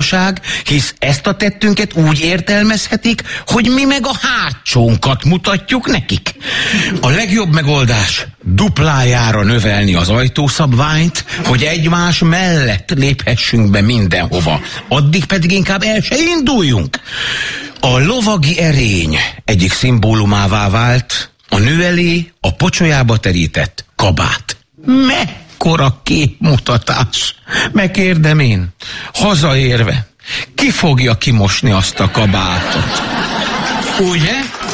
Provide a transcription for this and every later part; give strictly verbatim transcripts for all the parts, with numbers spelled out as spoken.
valóság, hisz ezt a tettünket úgy értelmezhetik, hogy mi meg a hátsónkat mutatjuk nekik. A legjobb megoldás duplájára növelni az ajtószabványt, hogy egymás mellett léphessünk be mindenhova. Addig pedig inkább el se induljunk. A lovagi erény egyik szimbólumává vált a nő elé a pocsolyába terített kabát. Mekkora képmutatás! Megkérdem én, hazaérve, ki fogja kimosni azt a kabátot? Ugye?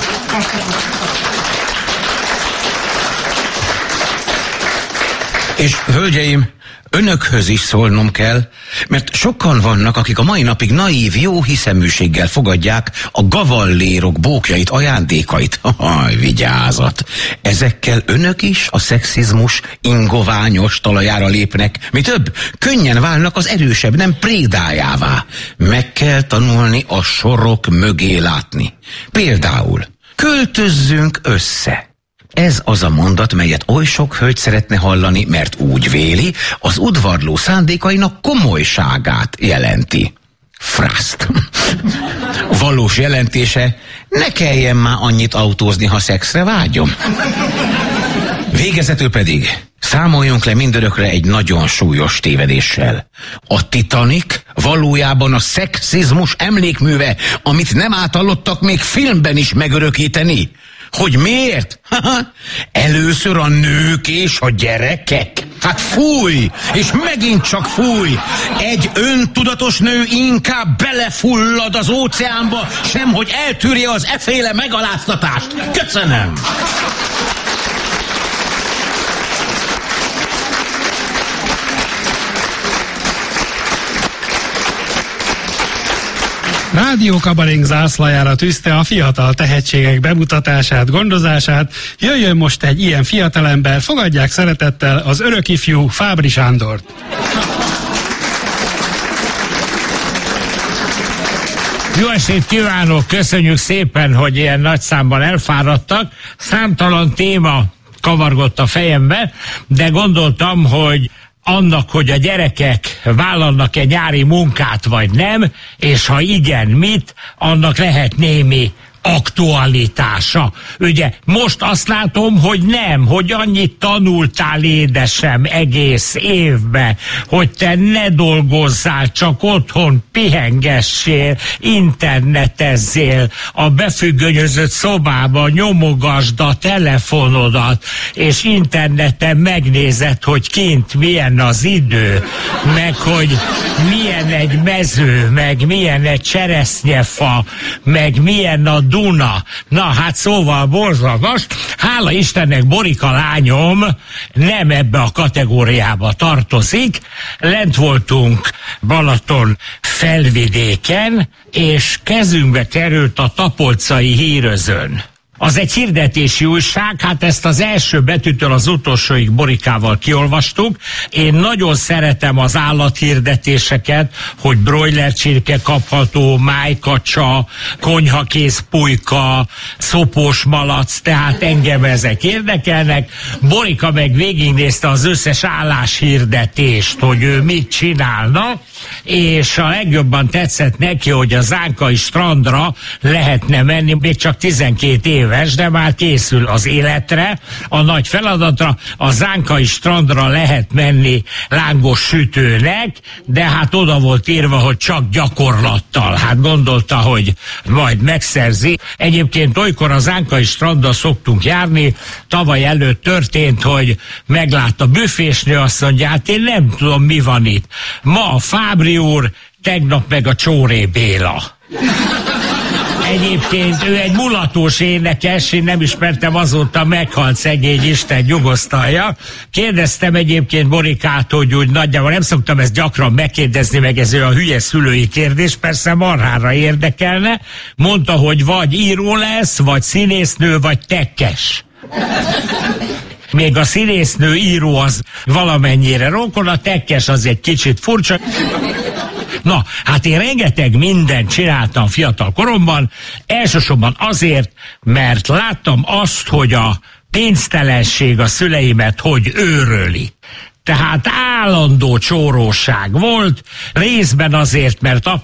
És hölgyeim, önökhöz is szólnom kell, mert sokan vannak, akik a mai napig naív, jó hiszeműséggel fogadják a gavallérok bókjait, ajándékait. Haj, vigyázat! Ezekkel önök is a szexizmus ingoványos talajára lépnek. Mi több, könnyen válnak az erősebb, nem prédájává. Meg kell tanulni a sorok mögé látni. Például, költözzünk össze. Ez az a mondat, melyet oly sok hölgy szeretne hallani, mert úgy véli, az udvarló szándékainak komolyságát jelenti. Frászt. Valós jelentése, ne kelljen már annyit autózni, ha szexre vágyom. Végezetül pedig számoljunk le mindörökre egy nagyon súlyos tévedéssel. A Titanic valójában a szexizmus emlékműve, amit nem átallottak még filmben is megörökíteni. Hogy miért? Először a nők és a gyerekek. Hát fúj, és megint csak fúj. Egy öntudatos nő inkább belefullad az óceánba, sem hogy eltűrje az efféle megaláztatást. Köszönöm! Rádió Kabarénk zászlajára tűzte a fiatal tehetségek bemutatását, gondozását. Jöjjön most egy ilyen fiatalember, fogadják szeretettel az örökifjú Fábry Sándort. Jó estét kívánok, köszönjük szépen, hogy ilyen nagy számban elfáradtak. Számtalan téma kavargott a fejembe, de gondoltam, hogy annak, hogy a gyerekek vállalnak-e nyári munkát vagy nem, és ha igen, mit, annak lehet némi aktualitása. Ugye most azt látom, hogy nem, hogy annyit tanultál, édesem, egész évbe, hogy te ne dolgozzál, csak otthon pihengessél, internetezzél, a befüggönyözött szobába nyomogasd a telefonodat, és interneten megnézed, hogy kint milyen az idő, meg hogy milyen egy mező, meg milyen egy cseresznyefa, meg milyen a Duna. Na hát szóval borzalmas. Hála Istennek Borika lányom nem ebbe a kategóriába tartozik. Lent voltunk Balaton felvidéken, és kezünkbe került a Tapolcai Hírözön. Az egy hirdetési újság, hát ezt az első betűtől az utolsóig Borikával kiolvastuk. Én nagyon szeretem az állathirdetéseket, hogy broiler csirke kapható, májkacsa, konyhakész pulyka, szopós malac, tehát engem ezek érdekelnek. Borika meg végignézte az összes álláshirdetést, hogy ő mit csinálna, és a legjobban tetszett neki, hogy a Zánkai strandra lehetne menni, még csak tizenkét éves, de már készül az életre, a nagy feladatra. A Zánkai strandra lehet menni lángos sütőnek, de hát oda volt írva, hogy csak gyakorlattal. Hát gondolta, hogy majd megszerzi. Egyébként olykor a Zánkai strandra szoktunk járni. Tavaly előtt történt, hogy meglátta büfésnő, azt mondja, hát én nem tudom, mi van itt. Ma a Fábry úr, tegnap meg a Csóré Béla. Egyébként ő egy mulatós énekes, én nem ismertem, azóta meghalt, szegény, Isten nyugosztalja. Kérdeztem egyébként Borikát, hogy úgy nagyjából nem szoktam ezt gyakran megkérdezni, meg ez olyan hülye szülői kérdés, persze marhára érdekelne. Mondta, hogy vagy író lesz, vagy színésznő, vagy tekkes. Még a színésznő, író az valamennyire rokon, a tekkes az egy kicsit furcsa. Na, hát én rengeteg mindent csináltam fiatal koromban, elsősorban azért, mert láttam azt, hogy a pénztelenség a szüleimet hogy őröli. Tehát állandó csóróság volt, részben azért, mert